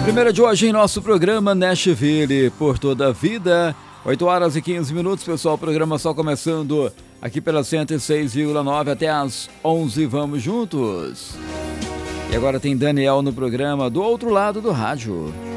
Primeira de hoje em nosso programa Nashville por toda a vida. 8 horas e 15 minutos, pessoal. O programa só começando aqui pela 106,9 até às 11. Vamos juntos. E agora tem Daniel no programa do outro lado do rádio.